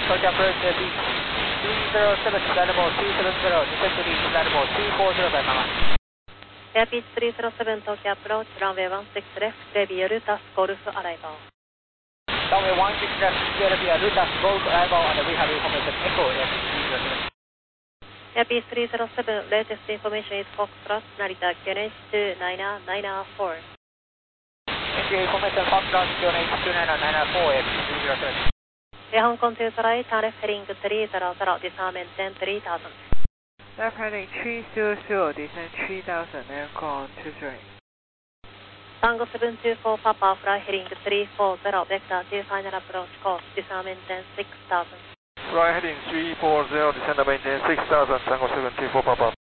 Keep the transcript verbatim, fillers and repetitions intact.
Tokyo approach Airbus three zero seven, desirable two seven zero, descent to reach desirable two four zero by Mama. Airbus three zero seven, Tokyo approach, runway one six left, Levia Lutas, Golf arrival. Runway one six left, Levia Lutas, Golf arrival, and we have information Echo Airbus three zero seven. Airbus three zero seven, latest information is Foxtrot, Narita, Q N H two nine nine four. Information Foxtrot, Q N H two nine nine four, Airbus three zero seven. Air Hong Kong two Flight, turn left heading three zero zero, disarmament ten three thousand. Left heading three zero zero, descent three thousand, Air Hong Kong two three. Tango seven two four Papa, fly heading three four zero, vector two final approach course, disarmament ten six thousand. Fly heading three four zero, descend and maintain six thousand, Tango seven two four Papa.